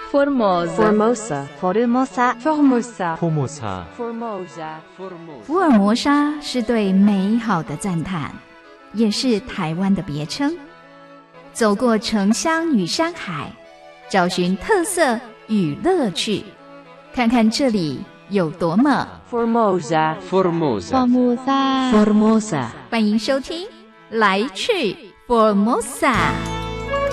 Formosa Formosa 福尔摩沙是对美好的赞叹，也是台湾的别称。走过城乡与山海，找寻特色与乐趣，看看这里有多么 Formosa 欢迎收听来去 Formosa。